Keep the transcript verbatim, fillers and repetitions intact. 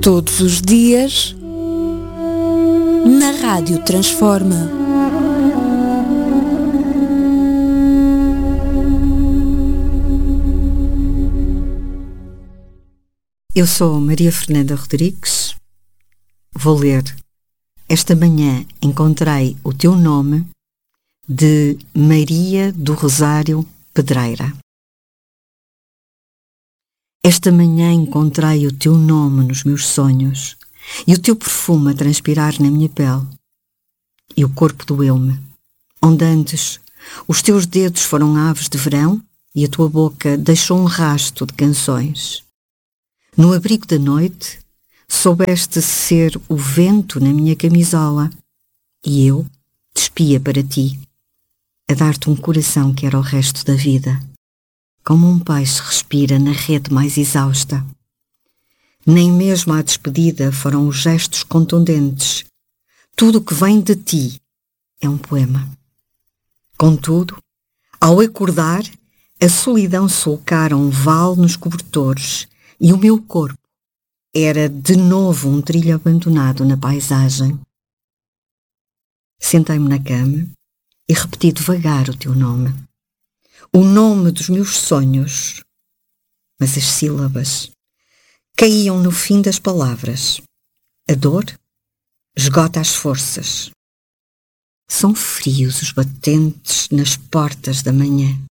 Todos os dias, na Rádio Transforma. Eu sou Maria Fernanda Rodrigues. Vou ler Esta Manhã Encontrei o Teu Nome, de Maria do Rosário Pedreira. Esta manhã encontrei o teu nome nos meus sonhos e o teu perfume a transpirar na minha pele. E o corpo doeu-me, onde antes os teus dedos foram aves de verão e a tua boca deixou um rasto de canções. No abrigo da noite, soubeste ser o vento na minha camisola e eu despia para ti, a dar-te um coração que era o resto da vida. Como um peixe respira na rede mais exausta. Nem mesmo à despedida foram os gestos contundentes. Tudo o que vem de ti é um poema. Contudo, ao acordar, a solidão sulcara um vale nos cobertores e o meu corpo era de novo um trilho abandonado na paisagem. Sentei-me na cama e repeti devagar o teu nome. O nome dos meus sonhos, mas as sílabas caíam no fim das palavras. A dor esgota as forças. São frios os batentes nas portas da manhã.